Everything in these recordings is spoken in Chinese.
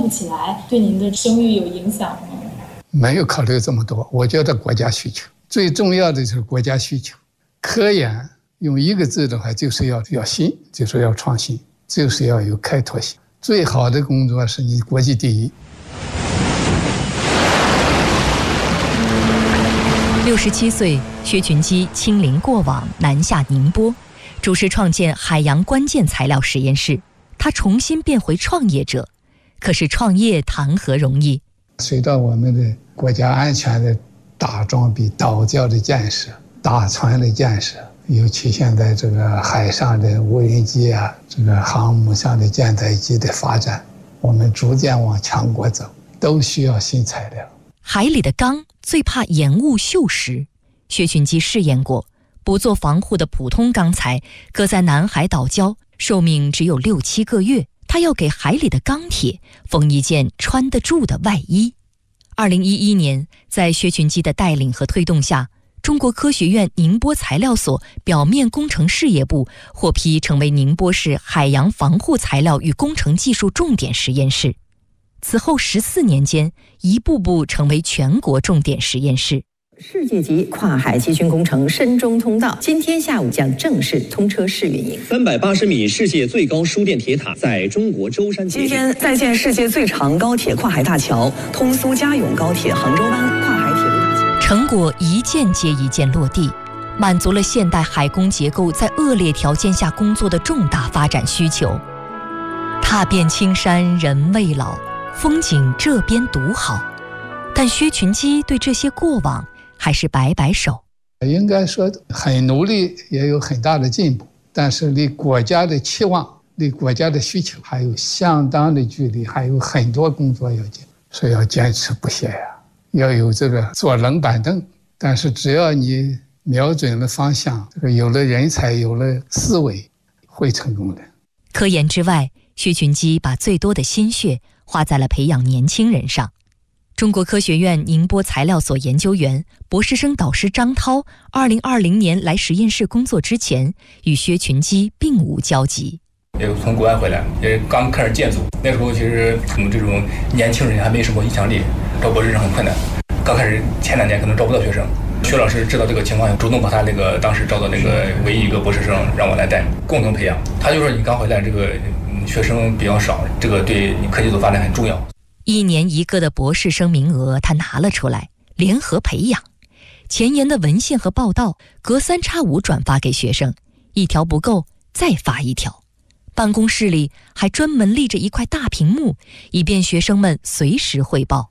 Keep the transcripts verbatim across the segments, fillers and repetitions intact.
不起来，对您的声誉有影响吗？ 没有考虑这么多，我觉得国家需求最重要的就是国家需求。科研用一个字的话，就是要要新，就是要创新，就是要有开拓性。最好的工作是你国际第一。 六十七岁，薛群基亲临过往，南下宁波，主持创建海洋关键材料实验室。他重新变回创业者，可是创业谈何容易？ 随着我们的国家安全的大装备、岛礁的建设、大船的建设，尤其现在这个海上的无人机啊，这个航母上的舰载机的发展，我们逐渐往强国走，都需要新材料。 海里的钢最怕延误锈蚀，薛群基试验过，不做防护的普通钢材搁在南海岛礁，寿命只有六七个月。他要给海里的钢铁缝一件穿得住的外衣。二零一一年，在薛群基的带领和推动下，中国科学院宁波材料所表面工程事业部获批成为宁波市海洋防护材料与工程技术重点实验室。此后十四年间，一步步成为全国重点实验室。 世界级跨海集群工程深中通道今天下午将正式通车试运营。 三百八十米世界最高输电铁塔在中国舟山。 今天在建世界最长高铁跨海大桥——通苏嘉甬高铁杭州湾跨海铁路大桥。 成果一件接一件落地，满足了现代海工结构在恶劣条件下工作的重大发展需求。踏遍青山人未老，风景这边独好。但薛群基对这些过往还是摆摆手， 应该说很努力，也有很大的进步，但是离国家的期望、离国家的需求还有相当的距离，还有很多工作要做，所以要坚持不懈呀，要有这个坐冷板凳。但是只要你瞄准了方向，这个有了人才，有了思维，会成功的。 科研之外，薛群基把最多的心血花在了培养年轻人上。中国科学院宁波材料所研究员、博士生导师张涛，二零二零年来实验室工作之前，与薛群基并无交集。 也从国外回来，也刚开始建组，那时候其实我们这种年轻人还没什么影响力，招博士生很困难。刚开始前两年可能招不到学生，薛老师知道这个情况，主动把他那个当时招的那个唯一一个博士生让我来带，共同培养。他就说你刚回来，这个学生比较少，这个对你科技组发展很重要。 一年一个的博士生名额他拿了出来，联合培养。前沿的文献和报道隔三差五转发给学生，一条不够再发一条。办公室里还专门立着一块大屏幕，以便学生们随时汇报。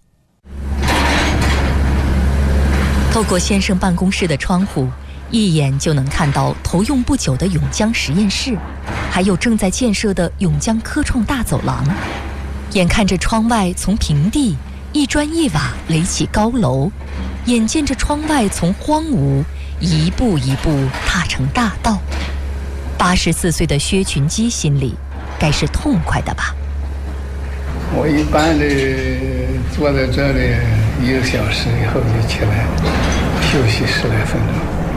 透过先生办公室的窗户，一眼就能看到投用不久的甬江实验室，还有正在建设的甬江科创大走廊。眼看着窗外从平地一砖一瓦垒起高楼，眼见着窗外从荒芜一步一步踏成大道，八十四岁的薛群基心里该是痛快的吧。 我一般的坐在这里一个小时以后就起来休息十来分钟，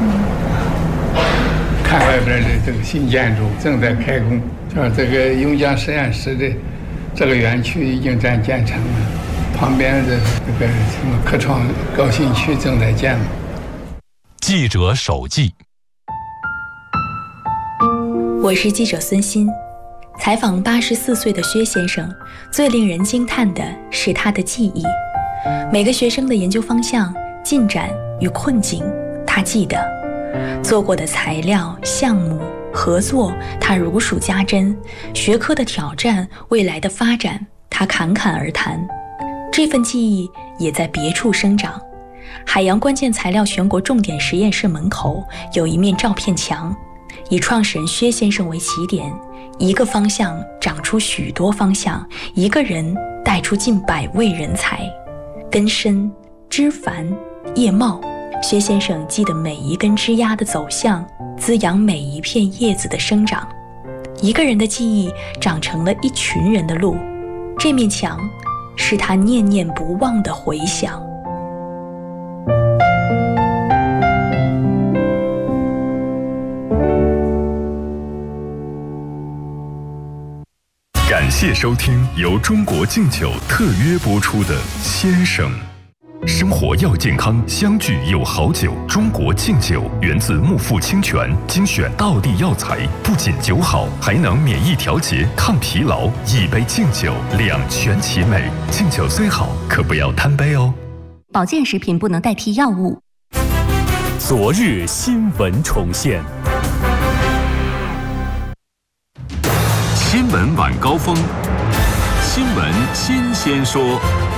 看外边的这个新建筑正在开工，像这个甬江实验室的这个园区已经在建成了，旁边的这个什么科创高新区正在建了。 记者手记， 我是记者孙鑫。采访八十四岁的薛先生，最令人惊叹的是他的记忆。每个学生的研究方向、进展与困境，他记得；做过的材料、项目、合作，他如数家珍；学科的挑战、未来的发展，他侃侃而谈。这份记忆也在别处生长。海洋关键材料全国重点实验室门口有一面照片墙，以创始人薛先生为起点，一个方向长出许多方向，一个人带出近百位人才。根深枝繁叶茂，薛先生记得每一根枝丫的走向，滋养每一片叶子的生长。一个人的记忆长成了一群人的路，这面墙是他念念不忘的回响。 感谢收听由中国敬酒特约播出的《先生》。生活要健康，相聚有好酒。中国敬酒源自木富清泉，精选道地药材，不仅酒好，还能免疫调节、抗疲劳。一杯敬酒，两全其美。敬酒虽好，可不要贪杯哦。 保健食品不能代替药物。 昨日新闻重现。新闻晚高峰，新闻新鲜说。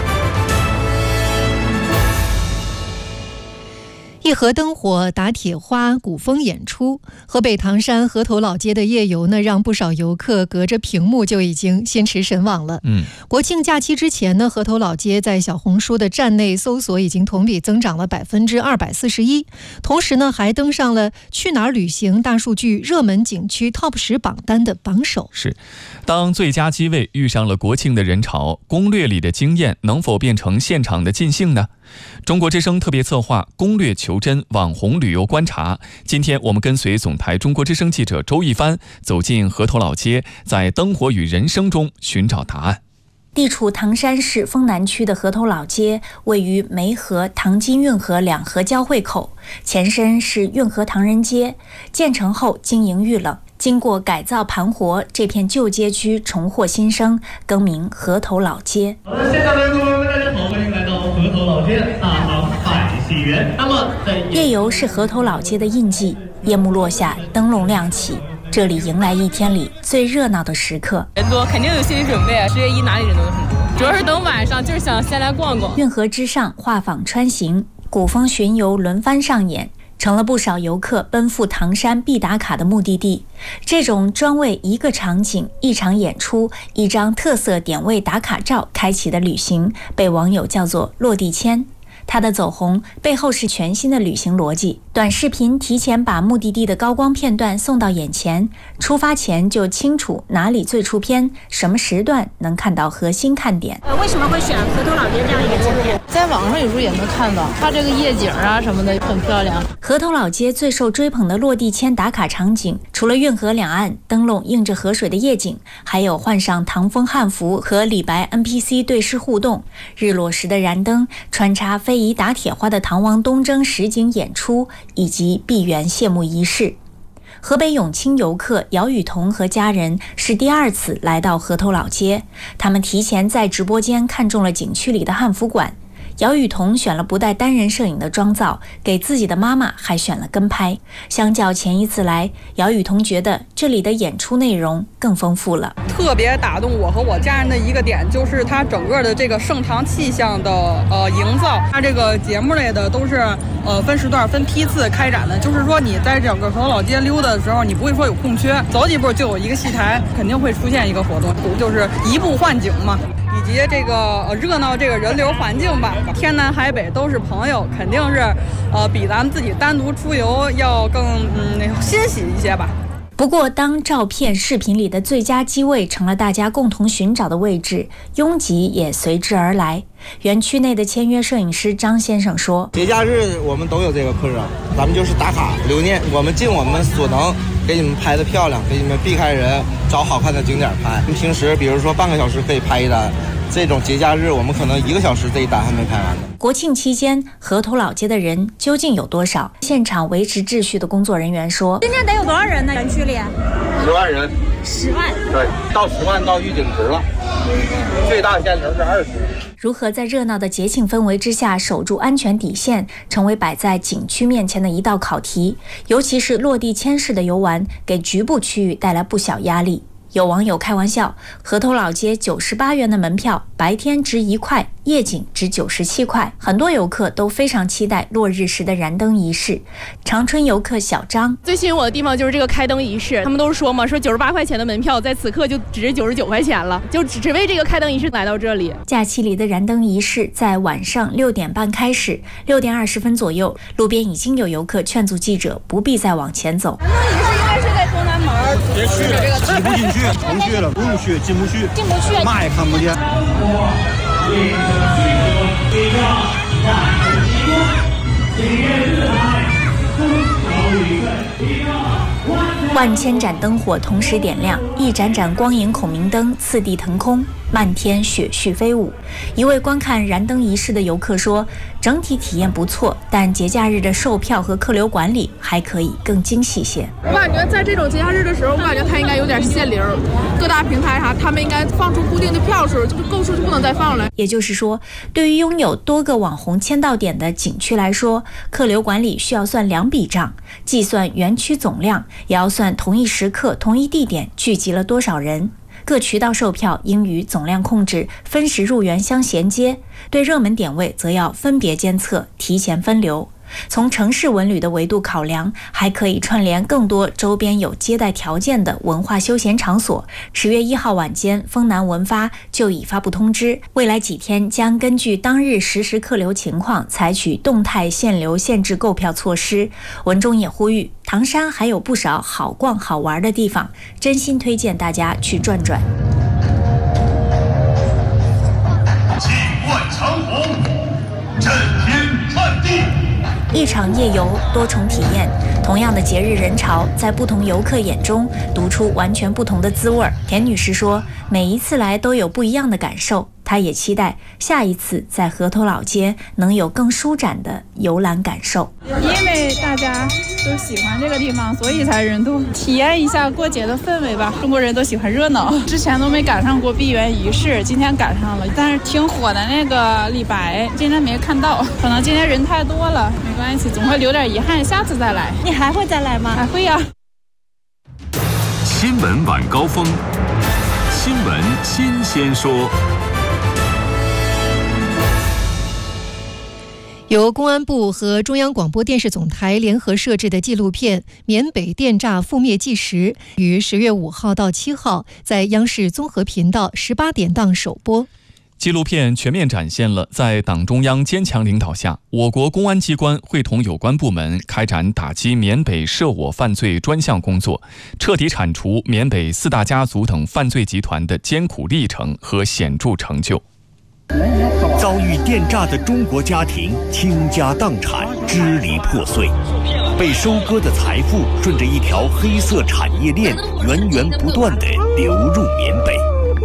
一河灯火打铁花，古风演出。河北唐山河头老街的夜游呢，让不少游客隔着屏幕就已经心驰神往了。嗯，国庆假期之前呢，河头老街在小红书的站内搜索已经同比增长了百分之二百四十一，同时呢，还登上了去哪儿旅行大数据热门景区 Top 十榜单的榜首。 是，当最佳机位遇上了国庆的人潮，攻略里的经验能否变成现场的尽兴呢？中国之声特别策划攻略求真网红旅游观察，今天我们跟随总台中国之声记者周一帆走进河头老街，在灯火与人声中寻找答案。 地处唐山市丰南区的河头老街，位于梅河、唐津运河两河交汇口，前身是运河唐人街，建成后经营遇冷，经过改造盘活，这片旧街区重获新生，更名河头老街。 好的，现场的各位大家好，欢迎来到河头老街大唐百喜园。那么在夜游是河头老街的印记，夜幕落下，灯笼亮起，这里迎来一天里最热闹的时刻。 人多肯定有心理准备，十月一哪里人都很多，主要是等晚上，就是想先来逛逛。 运河之上画舫穿行，古风巡游轮番上演，成了不少游客奔赴唐山必打卡的目的地。这种专为一个场景、一场演出、一张特色点位打卡照开启的旅行，被网友叫做落地签。它的走红背后是全新的旅行逻辑，短视频提前把目的地的高光片段送到眼前，出发前就清楚哪里最出片，什么时段能看到核心看点。 呃，为什么会选河头老街这样一个景点？ 在网上有时候也能看到，它这个夜景啊什么的很漂亮。 河头老街最受追捧的落地签打卡场景，除了运河两岸灯笼映着河水的夜景，还有换上唐风汉服和李白 N P C 对视互动，日落时的燃灯，穿插非遗打铁花的唐王东征实景演出，以及闭园谢幕仪式。河北永清游客姚雨桐和家人是第二次来到河头老街，他们提前在直播间看中了景区里的汉服馆。姚雨桐选了不带单人摄影的妆造，给自己的妈妈还选了跟拍。相较前一次来，姚雨桐觉得这里的演出内容更丰富了。 特别打动我和我家人的一个点，就是它整个的这个盛唐气象的呃营造。它这个节目类的都是呃分时段、分批次开展的，就是说你在整个河头老街溜达的时候，你不会说有空缺，走几步就有一个戏台，肯定会出现一个活动，就是移步换景嘛。以及这个呃热闹这个人流环境吧，天南海北都是朋友，肯定是呃比咱们自己单独出游要更嗯欣喜一些吧。 不过，当照片、视频里的最佳机位成了大家共同寻找的位置，拥挤也随之而来。园区内的签约摄影师张先生说：“ 节假日我们都有这个困扰，咱们就是打卡留念，我们尽我们所能给你们拍的漂亮，给你们避开人，找好看的景点拍。平时比如说半个小时可以拍一单，这种节假日我们可能一个小时这一单还没拍完呢。” 国庆期间，河头老街的人究竟有多少？现场维持秩序的工作人员说：“ 今天得有多少人呢？园区里十万人， 十万， 对，到十万到预警值了，最大限值是二十。” 如何在热闹的节庆氛围之下守住安全底线，成为摆在景区面前的一道考题。尤其是落地签式的游玩，给局部区域带来不小压力。有网友开玩笑，河头老街九十八元的门票，白天值一块，夜景值九十七块。很多游客都非常期待落日时的燃灯仪式。长春游客小张最吸引我的地方就是这个开灯仪式，他们都是说嘛，说九十八块钱的门票在此刻就值九十九块钱了，就只只为这个开灯仪式来到这里。 假期里的燃灯仪式在晚上六点半开始，六点二十分左右，路边已经有游客劝阻记者不必再往前走。 燃灯仪式应该是在东南门， 别去了，挤不进去。甭去了，不用去，进不去， 进不去， 嘛也看不见。 晚万千盏灯火同时点亮，一盏盏光影孔明灯次第腾空，漫天雪絮飞舞。一位观看燃灯仪式的游客说，整体体验不错，但节假日的售票和客流管理还可以更精细些。 我感觉在这种节假日的时候，我感觉它应该有点限流，各大平台啥，他们应该放出固定的票数，就是购数就不能再放了。 也就是说，对于拥有多个网红签到点的景区来说，客流管理需要算两笔账，既算园区总量，也要算同一时刻、同一地点聚集了多少人。各渠道售票应与总量控制分时入园相衔接，对热门点位则要分别监测，提前分流。从城市文旅的维度考量，还可以串联更多周边有接待条件的文化休闲场所。十月一号晚间，丰南文发就已发布通知，未来几天将根据当日实时客流情况，采取动态限流限制购票措施。文中也呼吁，唐山还有不少好逛好玩的地方，真心推荐大家去转转。 气贯长虹，震天撼地。 一场夜游，多重体验，同样的节日人潮，在不同游客眼中读出完全不同的滋味。田女士说，每一次来都有不一样的感受，她也期待下一次在河头老街能有更舒展的游览感受。 因为大家都喜欢这个地方，所以才人多，体验一下过节的氛围吧。中国人都喜欢热闹，之前都没赶上过闭园仪式，今天赶上了。但是挺火的那个李白，今天没看到，可能今天人太多了，没关系，总会留点遗憾，下次再来。 你还会再来吗？ 还会呀。 新闻晚高峰，新闻新鲜说。 由公安部和中央广播电视总台联合摄制的纪录片《缅北电诈覆灭纪实》于十月五号到七号在央视综合频道十八点档首播。 纪录片全面展现了在党中央坚强领导下，我国公安机关会同有关部门开展打击缅北涉我犯罪专项工作，彻底铲除缅北四大家族等犯罪集团的艰苦历程和显著成就。 遭遇电诈的中国家庭倾家荡产，支离破碎，被收割的财富顺着一条黑色产业链源源不断地流入缅北。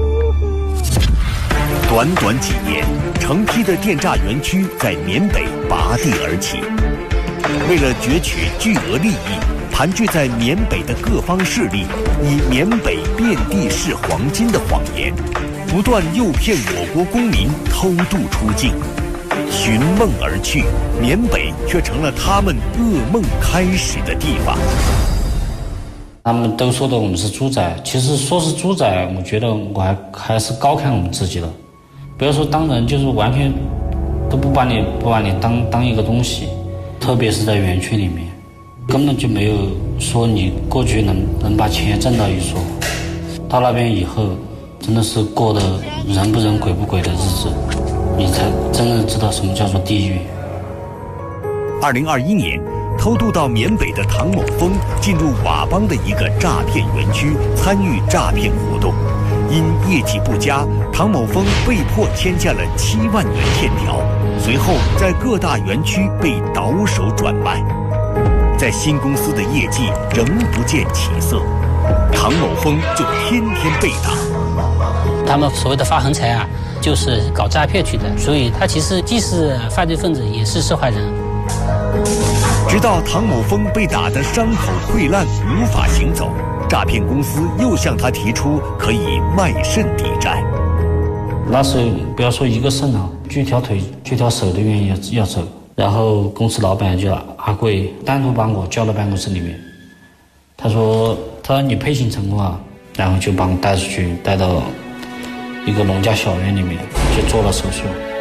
短短几年，成批的电诈园区在缅北拔地而起。为了攫取巨额利益，盘踞在缅北的各方势力以缅北遍地是黄金的谎言，不断诱骗我国公民偷渡出境，寻梦而去，缅北却成了他们噩梦开始的地方。 他们都说的我们是猪仔，其实说是猪仔，我觉得我还还是高看我们自己了。不要说当人，就是完全都不把你不把你当当一个东西，特别是在园区里面，根本就没有说你过去能能把钱挣到一说，到那边以后。真的是过得人不人鬼不鬼的日子，你才真正知道什么叫做地狱。 二零二一年，偷渡到缅北的唐某峰进入佤邦的一个诈骗园区，参与诈骗活动。因业绩不佳，唐某峰被迫签下了七万元欠条，随后在各大园区被倒手转卖。在新公司的业绩仍不见起色，唐某峰就天天被打。 他们所谓的发横财啊，就是搞诈骗去的，所以他其实既是犯罪分子，也是受害人。 直到唐某峰被打得伤口溃烂，无法行走，诈骗公司又向他提出可以卖肾抵债。 那时候不要说一个肾啊，锯条腿、锯条手都愿意要走。然后公司老板叫阿贵单独把我叫到办公室里面，他说：“他说你配型成功啊。”然后就把我带出去，带到一个农家小院里面去做了手术。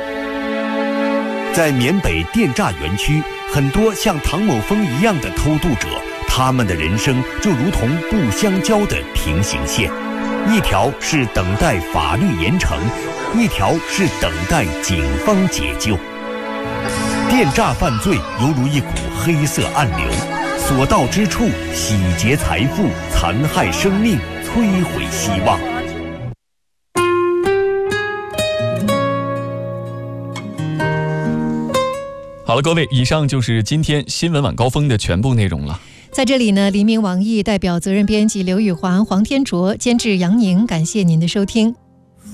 在缅北电诈园区，很多像唐某峰一样的偷渡者，他们的人生就如同不相交的平行线，一条是等待法律严惩，一条是等待警方解救。电诈犯罪犹如一股黑色暗流，所到之处洗劫财富，残害生命，摧毁希望。 好了，各位，以上就是今天新闻晚高峰的全部内容了。 在这里呢，黎明网易代表责任编辑刘宇华、黄天卓，监制杨宁，感谢您的收听。